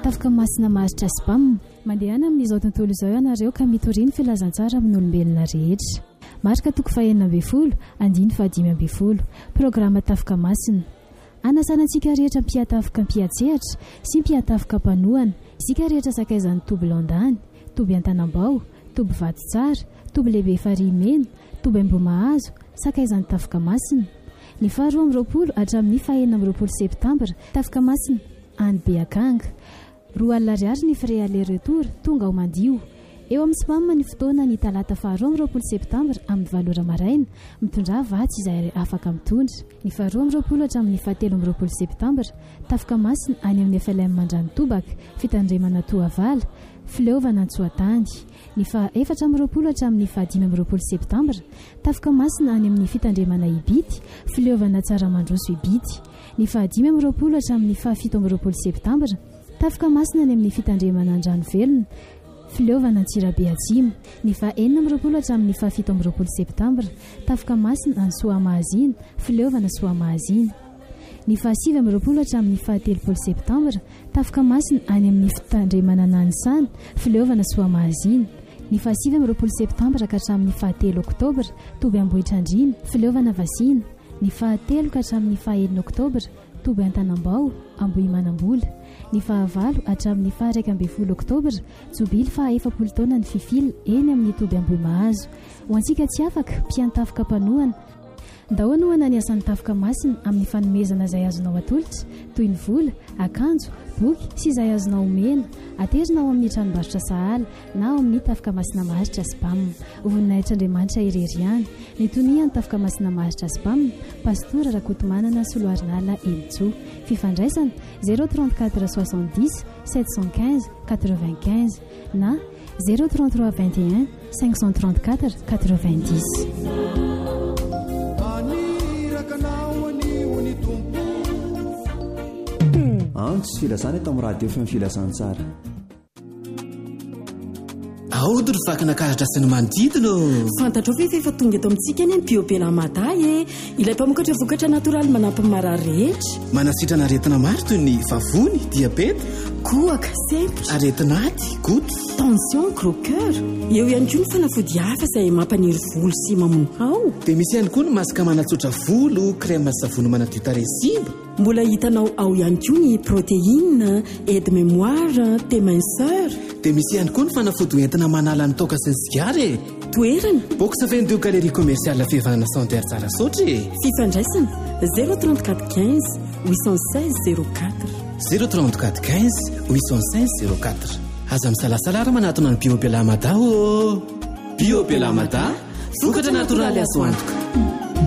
tafika masina maharitra spam mandehana amin'izao tontolo izao ianareo ka mitoriny filazantsara amin'ny olombelona rehetra. Marika toko 4 andiny programa tafika masina. Anasanantsika rehetra mpiatafika mpiatsehatra sy mpiatafika mpanohana, isika rehetra sakaizan'ny toby Landany, toby Antanambao, toby Vatitsara, toby lehibe Farimena, toby Ambomahazo, sakaizan'ny tafika masina. Ny 12 hatramin'ny 9 septambra tafika masina any Beakanga. 2 alina ariary ny frais aller retour tonga ao mandio. Eo amin'ny spam ny fotoana ny talata 12 septambra amin'ny 7 maraina mitondra vatsy izay afaka mitondra. Ny 12 hatramin'ny 17 septambra tafika masina any amin'ny FLM Mandrano Tobaka fitandremana Toavala fileovana Antsoatany. Ny 14 hatramin'ny 15 septambra tafika masina any amin'ny fitandremana Ibity fileovana Tsaramandroso Ibity. Ny 15 hatramin'ny 17 septambra tafika masina any amin'ny fitandremana Andranovelona fileovana Antsirabe Atsimo. Ny 14 hatramin'ny 17 septambra tafika masina any Soamahazina fileovana Soamahazina. Ny 17 hatramin'ny 13 septambra tafika masina any amin'ny fitandremana Nanisana fileovana Soamahazina. Ny 17 septambra ka hatramin'ny 13 oktobra toby Ambohitrandrina fileovana Vasina. Ny 13 ka hatramin'ny 1 oktobra toby Antanambao Ambohimanambola. Ny 19 hatramin'ny 1 oktobra jobily 40 taona ny fifily eny amin'ny toby Ambohimahazo. Ho antsika tsy afaka mpiantafika mpanohana, ndao anohana ny asan'ny tafika masina amin'ny fanomezana izay azonao atolotra toy ny vola, akanjo, boky sy izay azonao omena. Aterina ao amin'ny tranombarotra sahala na ao amin'ny tafika masina maharitra spam. Voninahitryandriamanitra ireriany. Ny toniany tafika masina maharitra spam, Pastora Rakotomanana Soloarinala Elitso. Fifandraisana 034 70 715 95 na 033 21 534 90. Antsy filazana eto amin'ny radio feo filazantsara. Aody ry vakinakahatra sy ny manodidina. Fantatrao ve efa tonga eto amintsika any Biobela Madaye, ilay mpamokatra vokatra natoraly manampy marary rehetra. Manasitrana aretina maro toy ny vavony, diabeta, kohaka, sempotra, aretin'aty, goto, tension, gros cœur. Eo ihany koa ny fanafody hafa izay mampaniry volo sy mamono hao. Dia misy ihany koa ny masaka manatsotra volo, crème savony manadio tarehy simba. Mbola hitanao ao ihany koa ny protéine, aide mémoire, téminceur. Dia misy ihany koa ny fanafody entina manala ny toaka sy ny sigara. Toerana box 22 galerie commerciale Fivanana Santerre Tsarasotra. Fifandraisana 034 15 816 04 034 15 816 04. Aza misalasalara manatona ny Biobela Mada. Biobela Mada, vokatra natoraly azo antoka.